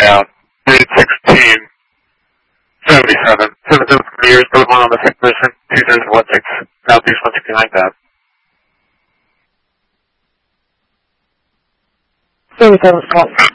out. 316, 77. 77 years, Boulevard on the 6th position, 2016, Southeast 169 Ave. 37 Scott.